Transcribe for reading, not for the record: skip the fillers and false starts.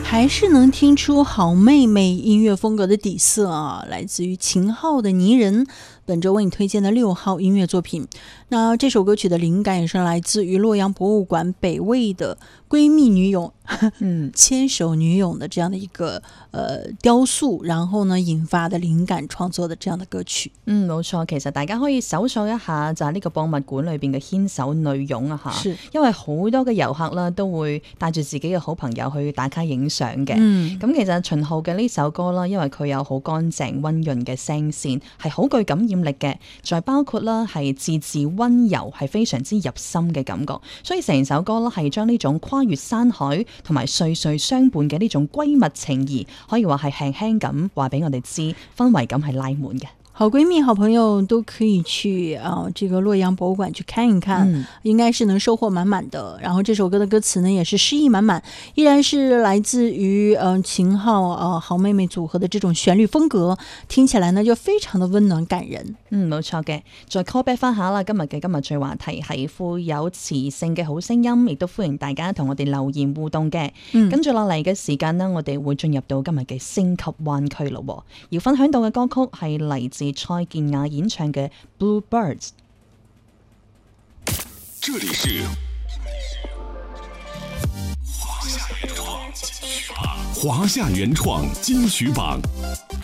还是能听出好妹妹音乐风格的底色啊，来自于秦昊的《泥人》。本周为你推荐的6号音乐作品，那这首歌曲的灵感也是来自于洛阳博物馆北魏的闺蜜女俑千手女俑的这样的一个雕塑，然後呢引發的靈感創作的這樣的歌曲。 冇錯，其實大家可以搜索一下就係呢個博物館裏邊嘅牽手女俑啊嚇，因為好多嘅遊客啦都會帶住自己嘅好朋友去打卡影相嘅。咁其實秦昊嘅呢首歌啦，因為佢有好乾淨溫潤嘅聲線，係好具感染力嘅，再包括啦係字字溫柔，係非常之入心嘅感覺，所以成首歌啦係將呢種跨越山海同埋歲歲相伴嘅呢種閨蜜情誼，可以話係輕輕咁話俾我哋知，氛圍感係拉滿嘅。 好闺蜜好朋友都可以去這個洛陽博物館去看一看，應該是能收穫滿滿的。然後這首歌的歌詞呢也是詩意滿滿，依然是來自於秦昊好妹妹組合的這種旋律風格，聽起來呢就非常的溫暖感人。 冇錯嘅。再 call back 翻下啦，今日最話題係富有磁性嘅好聲音，亦都歡迎大家同我哋留言互動嘅。跟住落嚟嘅時間呢，我哋會進入到今日嘅星級灣區咯。要分享到嘅歌曲係嚟自蔡健雅演唱嘅 Bluebirds。 這裡是華夏原創金曲榜